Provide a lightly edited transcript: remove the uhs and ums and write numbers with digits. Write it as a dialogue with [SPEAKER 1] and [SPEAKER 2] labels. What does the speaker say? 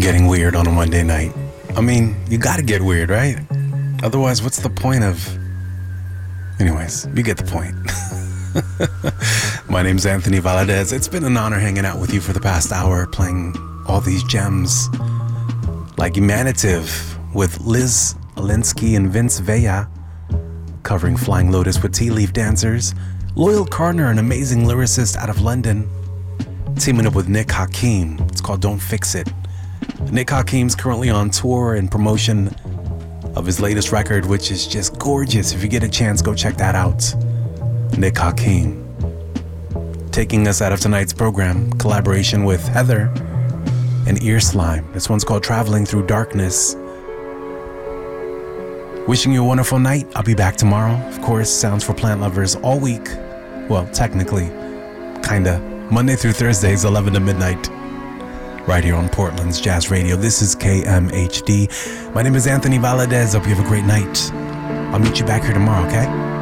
[SPEAKER 1] getting weird on a Monday night. I mean, you gotta get weird, right? Otherwise, what's the point of... Anyways, you get the point. My name's Anthony Valadez. It's been an honor hanging out with you for the past hour, playing all these gems like Emanative with Liz Alinsky and Vince Vea, covering Flying Lotus with Tea Leaf Dancers, Loyal Carner, an amazing lyricist out of London, teaming up with Nick Hakim. It's called Don't Fix It. Nick Hakim's currently on tour and promotion of his latest record, which is just gorgeous. If you get a chance, go check that out. Nick Hakim. Taking us out of tonight's program, collaboration with Heather and Ear Slime. This one's called Traveling Through Darkness. Wishing you a wonderful night. I'll be back tomorrow. Of course, Sounds for Plant Lovers all week. Well, technically, kinda. Monday through Thursdays, 11 to midnight. Right here on Portland's Jazz Radio. This is KMHD. My name is Anthony Valadez. Hope you have a great night. I'll meet you back here tomorrow, okay?